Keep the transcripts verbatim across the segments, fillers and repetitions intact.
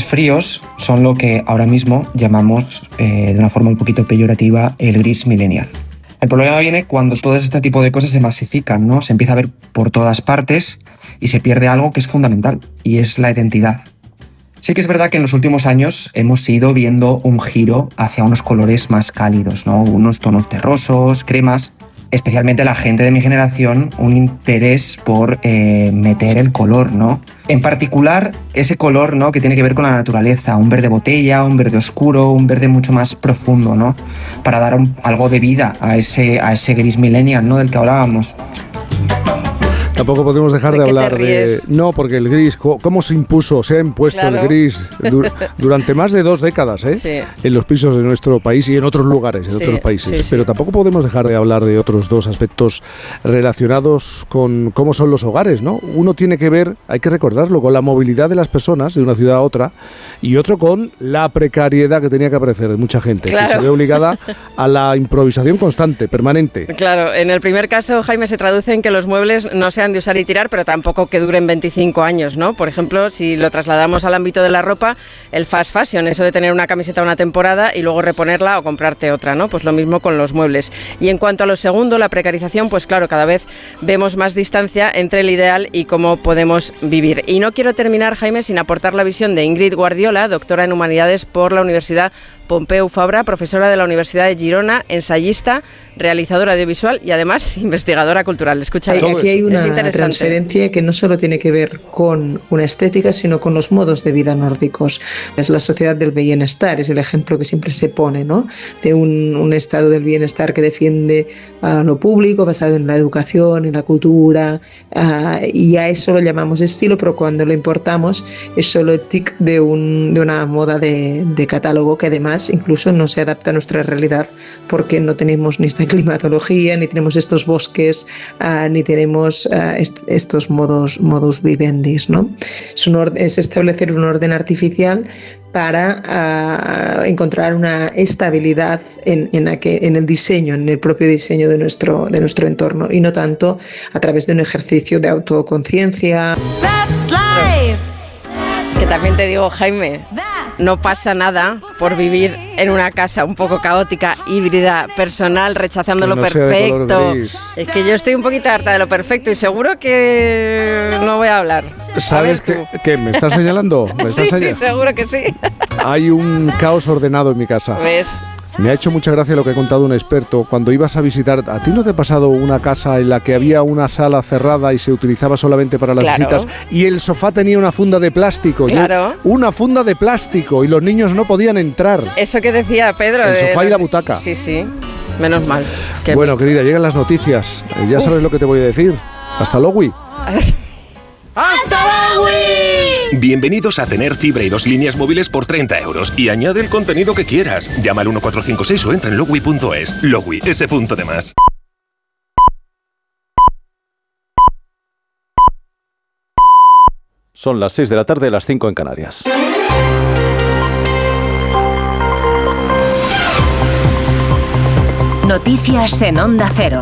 meses fríos son lo que ahora mismo llamamos eh, de una forma un poquito peyorativa el gris millennial. El problema viene cuando todo este tipo de cosas se masifican, ¿no? Se empieza a ver por todas partes y se pierde algo que es fundamental, y es la identidad. Sí que es verdad que en los últimos años hemos ido viendo un giro hacia unos colores más cálidos, ¿no? Unos tonos terrosos, cremas. Especialmente la gente de mi generación, un interés por eh, meter el color, ¿no? En particular, ese color, ¿no?, que tiene que ver con la naturaleza, un verde botella, un verde oscuro, un verde mucho más profundo, ¿no? Para dar un, algo de vida a ese, a ese gris millennial, ¿no?, del que hablábamos. Tampoco podemos dejar de, de hablar de... No, porque el gris, ¿cómo se impuso? Se ha impuesto claro. el gris du- durante más de dos décadas, ¿eh? Sí. En los pisos de nuestro país y en otros lugares, en sí, otros países. Sí, sí. Pero tampoco podemos dejar de hablar de otros dos aspectos relacionados con cómo son los hogares, ¿no? Uno tiene que ver, hay que recordarlo, con la movilidad de las personas de una ciudad a otra, y otro con la precariedad que tenía que aparecer de mucha gente, claro. que se ve obligada a la improvisación constante, permanente. Claro, en el primer caso, Jaime, se traduce en que los muebles no sean de usar y tirar, pero tampoco que duren veinticinco años, ¿no? Por ejemplo, si lo trasladamos al ámbito de la ropa, el fast fashion, eso de tener una camiseta una temporada y luego reponerla o comprarte otra, ¿no? Pues lo mismo con los muebles. Y en cuanto a lo segundo, la precarización, pues claro, cada vez vemos más distancia entre el ideal y cómo podemos vivir. Y no quiero terminar, Jaime, sin aportar la visión de Ingrid Guardiola, doctora en Humanidades por la Universidad Pompeu Fabra, profesora de la Universidad de Girona, ensayista, realizadora audiovisual y además investigadora cultural. Escucha, aquí hay una transferencia que no solo tiene que ver con una estética, sino con los modos de vida nórdicos. Es la sociedad del bienestar, es el ejemplo que siempre se pone, ¿no? De un, un estado del bienestar que defiende uh, lo público, basado en la educación, en la cultura, uh, y a eso lo llamamos estilo, pero cuando lo importamos es solo el tic de, un, de una moda de, de catálogo que además incluso no se adapta a nuestra realidad, porque no tenemos ni esta climatología, ni tenemos estos bosques, uh, ni tenemos uh, est- estos modos, modus vivendis, ¿no? Es, un or- es establecer un orden artificial para uh, encontrar una estabilidad en, en, aquel, en el diseño, en el propio diseño de nuestro, de nuestro entorno, y no tanto a través de un ejercicio de autoconciencia. Que también te digo, Jaime, no pasa nada por vivir en una casa un poco caótica, híbrida, personal, rechazando lo no perfecto. Es que yo estoy un poquito harta de lo perfecto y seguro que no voy a hablar. ¿Sabes qué? ¿Qué? ¿Me estás señalando? ¿Me estás sí, señal- sí, seguro que sí. Hay un caos ordenado en mi casa. ¿Ves? Me ha hecho mucha gracia lo que ha contado un experto. Cuando ibas a visitar, ¿a ti no te ha pasado una casa en la que había una sala cerrada y se utilizaba solamente para las claro. visitas y el sofá tenía una funda de plástico? Claro. Yo, una funda de plástico y los niños no podían entrar. Eso que decía Pedro. El de... sofá y la butaca. Sí, sí. Menos mal. Que bueno, querida, llegan las noticias. Eh, ya Uf. sabes lo que te voy a decir. Hasta luego. ¡Hasta luego! Bienvenidos a tener fibra y dos líneas móviles por treinta euros y añade el contenido que quieras. Llama al uno cuatro cinco seis o entra en logui punto es. Logui, ese punto de más. Son las seis de la tarde, las cinco en Canarias. Noticias en Onda Cero.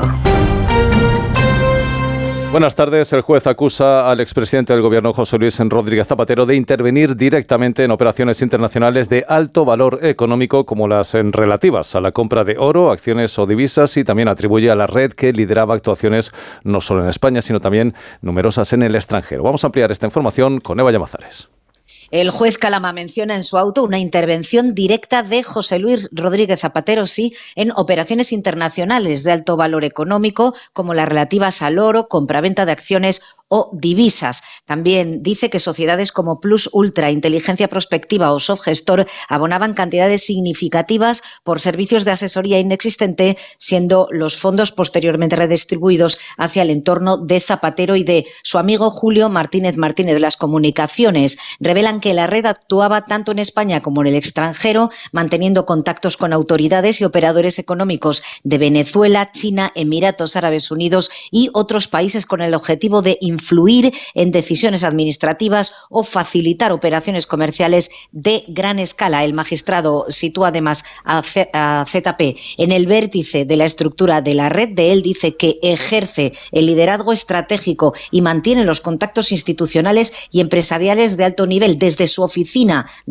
Buenas tardes. El juez acusa al expresidente del Gobierno, José Luis Rodríguez Zapatero, de intervenir directamente en operaciones internacionales de alto valor económico, como las relativas a la compra de oro, acciones o divisas, y también atribuye a la red que lideraba actuaciones no solo en España, sino también numerosas en el extranjero. Vamos a ampliar esta información con Eva Llamazares. El juez Calama menciona en su auto una intervención directa de José Luis Rodríguez Zapatero, sí, en operaciones internacionales de alto valor económico, como las relativas al oro, compraventa de acciones o divisas. También dice que sociedades como Plus Ultra, Inteligencia Prospectiva o Softgestor abonaban cantidades significativas por servicios de asesoría inexistente, siendo los fondos posteriormente redistribuidos hacia el entorno de Zapatero y de su amigo Julio Martínez Martínez. Las comunicaciones revelan que la red actuaba tanto en España como en el extranjero, manteniendo contactos con autoridades y operadores económicos de Venezuela, China, Emiratos Árabes Unidos y otros países, con el objetivo de influir en decisiones administrativas o facilitar operaciones comerciales de gran escala. El magistrado sitúa además a Z P en el vértice de la estructura de la red. De él dice que ejerce el liderazgo estratégico y mantiene los contactos institucionales y empresariales de alto nivel desde su oficina